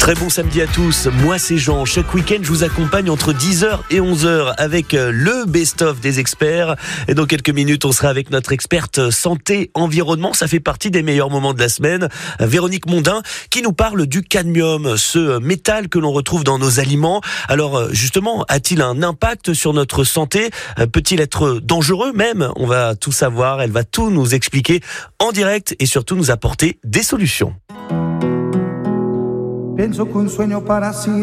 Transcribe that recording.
Très bon samedi à tous, moi c'est Jean. Chaque week-end je vous accompagne entre 10h et 11h avec le best-of des experts. Et dans quelques minutes on sera avec notre experte santé-environnement. Ça fait partie des meilleurs moments de la semaine. Véronique Mondin qui nous parle du cadmium, ce métal que l'on retrouve dans nos aliments. Alors justement, a-t-il un impact sur notre santé ? Peut-il être dangereux même ? On va tout savoir, elle va tout nous expliquer en direct et surtout nous apporter des solutions. Pienso que un sueño para